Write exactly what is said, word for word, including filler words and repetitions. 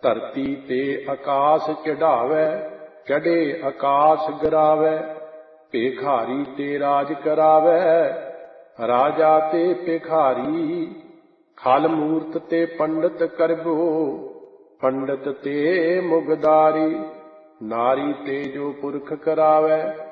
ਧਰਤੀ ਤੇ ਆਕਾਸ ਚੜਾਵੈ, ਚੜੇ ਆਕਾਸ ਗਿਰਾਵੈ। ਭੇਖਾਰੀ ਤੇ ਰਾਜ ਕਰਾਵੈ, ਰਾਜਾ ਤੇ ਭਿਖਾਰੀ। ਖਲ ਮੂਰਤ ਤੇ ਪੰਡਤ ਕਰਬੋ, ਪੰਡਤ ਤੇ ਮੁਗਦਾਰੀ। ਨਾਰੀ ਤੇ ਜੋ ਪੁਰਖ ਕਰਾਵੈ,